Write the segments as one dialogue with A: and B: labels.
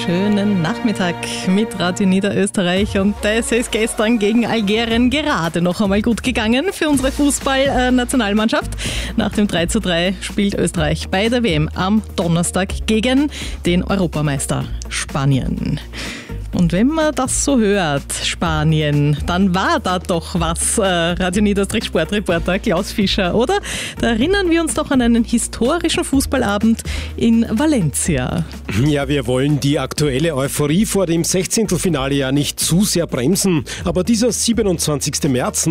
A: schönen Nachmittag mit Radio Niederösterreich und es ist gestern gegen Algerien gerade noch einmal gut gegangen für unsere Fußballnationalmannschaft. Nach dem 3:3 spielt Österreich bei der WM am Donnerstag gegen den Europameister Spanien. Und wenn man das so hört, Spanien, dann war da doch was, Radio Niederösterreich Sportreporter Klaus Fischer, oder? Da erinnern wir uns doch an einen historischen Fußballabend in Valencia.
B: Ja, wir wollen die aktuelle Euphorie vor dem 16. Finale ja nicht zu sehr bremsen, aber dieser 27. März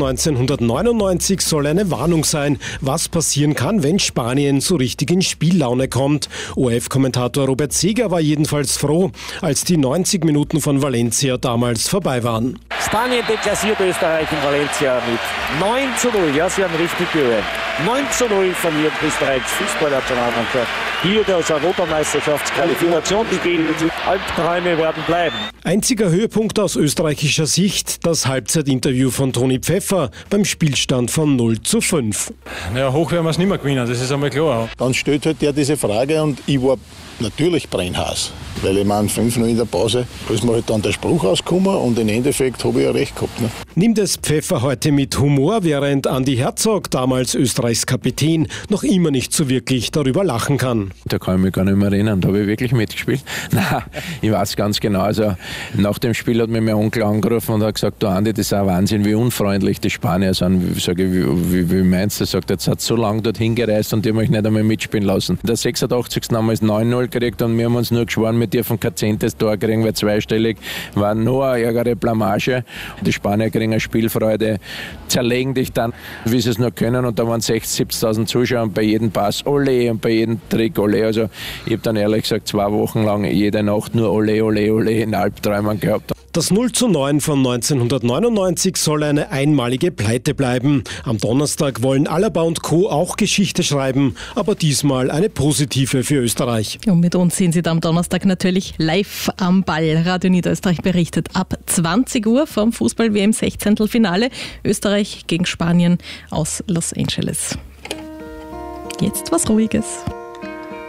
B: 1999 soll eine Warnung sein, was passieren kann, wenn Spanien so richtig in Spiellaune kommt. ORF-Kommentator Robert Seger war jedenfalls froh, als die 90 Minuten von Valencia damals vorbei waren.
C: Spanien deklassiert Österreich in Valencia mit 9:0. Ja, sie haben richtig gehört. 9:0 verliert Österreichs Fußballnationalmannschaft. Hier das Europameisterschaftsqualifikationsspiel. Albträume werden bleiben.
B: Einziger Höhepunkt aus österreichischer Sicht, das Halbzeitinterview von Toni Pfeffer beim Spielstand von 0:5.
D: Ja, hoch werden wir es nicht mehr gewinnen, das ist einmal klar.
E: Dann stellt halt der diese Frage und ich war natürlich brennhaß. Weil ich meine, 5:0 in der Pause, ist mir halt dann der Spruch rausgekommen und im Endeffekt habe ich ja recht gehabt. Ne?
B: Nimmt es Pfeffer heute mit Humor, während Andi Herzog, damals Österreichs Kapitän, noch immer nicht so wirklich darüber lachen kann.
F: Da kann ich mich gar nicht mehr erinnern, da habe ich wirklich mitgespielt. Nein, ich weiß ganz genau. Also nach dem Spiel hat mich mein Onkel angerufen und hat gesagt, du Andi, das ist ein Wahnsinn, wie unfreundlich die Spanier sind. Sag ich, wie meinst du? Er sagt, jetzt hat es so lange dorthin gereist und die haben euch nicht einmal mitspielen lassen. Der 86. haben wir es 9:0 gekriegt und wir haben uns nur geschworen, wir dürfen kein 10. Tor kriegen, weil zweistellig war nur eine ärgere Blamage. Die Spanier kriegen eine Spielfreude, zerlegen dich dann, wie sie es nur können, und da waren 60.000, 70.000 Zuschauer und bei jedem Pass Ole und bei jedem Trick Ole. Also ich habe dann ehrlich gesagt 2 Wochen lang jede Nacht nur Ole, Ole, Ole in Albträumen gehabt.
B: Das 0:9 von 1999 soll eine einmalige Pleite bleiben. Am Donnerstag wollen Alaba und Co. auch Geschichte schreiben, aber diesmal eine positive für Österreich.
A: Und mit uns sind Sie da am Donnerstag natürlich live am Ball. Radio Niederösterreich berichtet ab 20 Uhr vom Fußball-WM 16. Finale Österreich gegen Spanien aus Los Angeles. Jetzt was Ruhiges.